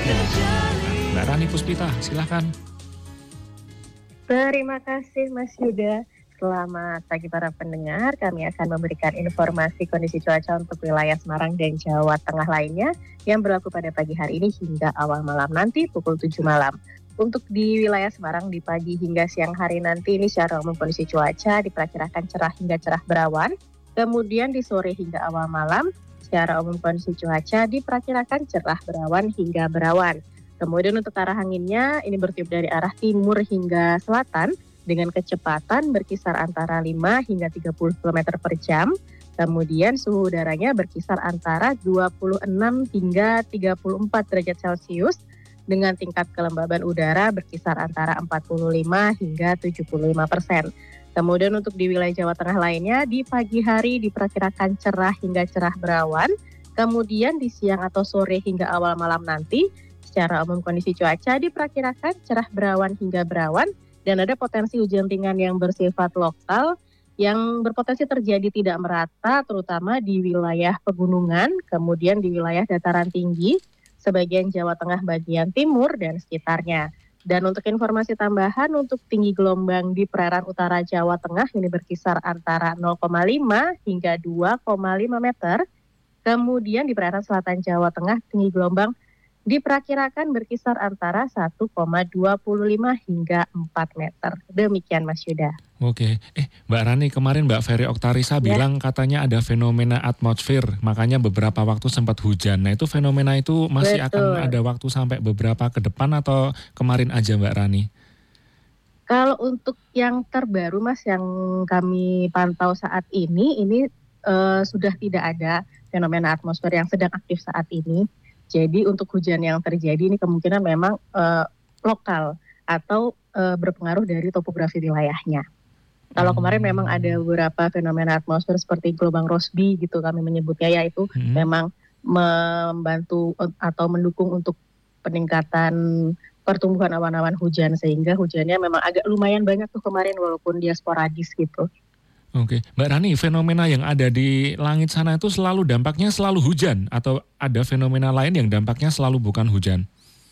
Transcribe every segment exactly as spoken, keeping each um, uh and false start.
Oke. Mbak Rani Puspita, silakan. Terima kasih Mas Yuda. Selamat pagi para pendengar, kami akan memberikan informasi kondisi cuaca untuk wilayah Semarang dan Jawa Tengah lainnya yang berlaku pada pagi hari ini hingga awal malam nanti pukul tujuh malam. Untuk di wilayah Semarang di pagi hingga siang hari nanti ini secara umum kondisi cuaca diperkirakan cerah hingga cerah berawan. Kemudian di sore hingga awal malam secara umum kondisi cuaca diperkirakan cerah berawan hingga berawan. Kemudian untuk arah anginnya ini bertiup dari arah timur hingga selatan dengan kecepatan berkisar antara lima hingga tiga puluh kilometer per jam. Kemudian suhu udaranya berkisar antara dua puluh enam hingga tiga puluh empat derajat Celcius dengan tingkat kelembaban udara berkisar antara empat puluh lima hingga tujuh puluh lima persen. Kemudian untuk di wilayah Jawa Tengah lainnya di pagi hari diperkirakan cerah hingga cerah berawan. Kemudian di siang atau sore hingga awal malam nanti secara umum kondisi cuaca diperkirakan cerah berawan hingga berawan dan ada potensi hujan ringan yang bersifat lokal yang berpotensi terjadi tidak merata terutama di wilayah pegunungan, kemudian di wilayah dataran tinggi, sebagian Jawa Tengah bagian timur dan sekitarnya. Dan untuk informasi tambahan untuk tinggi gelombang di perairan utara Jawa Tengah ini berkisar antara nol koma lima hingga dua koma lima meter. Kemudian di perairan selatan Jawa Tengah tinggi gelombang diperkirakan berkisar antara satu koma dua lima hingga empat meter. Demikian Mas Yuda. Oke, eh Mbak Rani kemarin Mbak Ferry Oktarisa ya. bilang katanya ada fenomena atmosfer, makanya beberapa waktu sempat hujan. Nah itu fenomena itu masih Betul. akan ada waktu sampai beberapa ke depan atau kemarin aja Mbak Rani? Kalau untuk yang terbaru Mas yang kami pantau saat ini, ini uh, sudah tidak ada fenomena atmosfer yang sedang aktif saat ini. Jadi untuk hujan yang terjadi ini kemungkinan memang uh, lokal atau uh, berpengaruh dari topografi wilayahnya. Kalau kemarin memang ada beberapa fenomena atmosfer seperti gelombang Rossby gitu kami menyebutnya, yaitu hmm. memang membantu atau mendukung untuk peningkatan pertumbuhan awan-awan hujan sehingga hujannya memang agak lumayan banyak tuh kemarin walaupun dia sporadis gitu. Oke, Mbak Rani, fenomena yang ada di langit sana itu selalu dampaknya selalu hujan atau ada fenomena lain yang dampaknya selalu bukan hujan?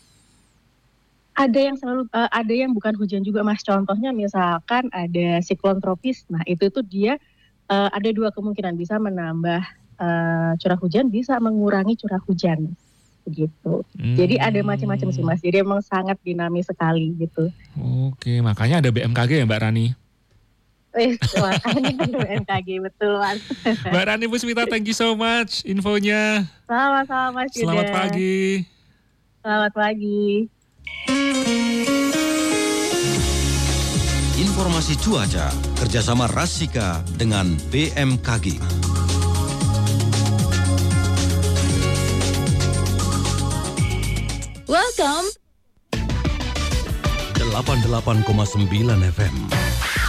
Ada yang selalu uh, ada yang bukan hujan juga Mas. Contohnya misalkan ada siklon tropis. Nah, itu tuh dia uh, ada dua kemungkinan bisa menambah uh, curah hujan, bisa mengurangi curah hujan. Begitu. Hmm. Jadi ada macam-macam sih Mas. Jadi emang sangat dinamis sekali gitu. Oke, makanya ada B M K G ya Mbak Rani? Wih, ini kan B M K G betul Mas. Mbak Rani Puspita, thank you so much infonya. Sama-sama Mas Yuda. Selamat pagi. Selamat pagi. Informasi cuaca kerjasama Rasika dengan B M K G. Welcome. delapan puluh delapan koma sembilan F M.